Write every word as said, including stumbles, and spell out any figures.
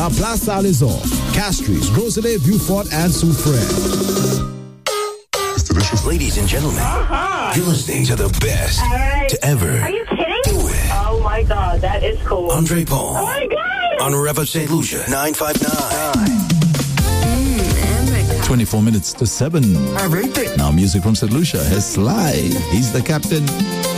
La Place Alizor, Castries, Groselet, Beaufort, and Soufrière. Ladies and gentlemen, uh-huh. You're listening to the best right. to ever. Are you kidding? Do it. Oh my God, that is cool. Andre Paul. Oh my God. On Rev of Saint Lucia, nine five nine. twenty-four minutes to seven. Now music from Saint Lucia has Sly. He's the captain.